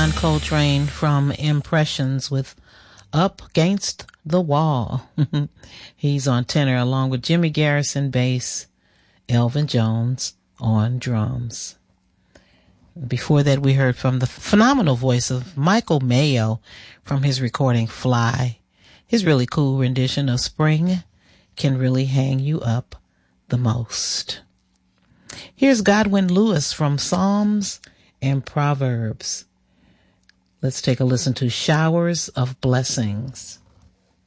John Coltrane from Impressions with Up Against the Wall. He's on tenor along with Jimmy Garrison bass, Elvin Jones on drums. Before that, we heard from the phenomenal voice of Michael Mayo from his recording Fly. His really cool rendition of Spring Can Really Hang You Up the Most. Here's Godwin Lewis from Psalms and Proverbs. Let's take a listen to Showers of Blessings.